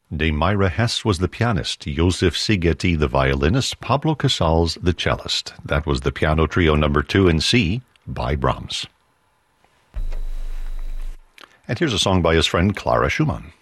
Demirra Hess was the pianist, Joseph Szigeti the violinist, Pablo Casals the cellist. That was the Piano Trio No. 2 in C by Brahms. And here's a song by his friend Clara Schumann.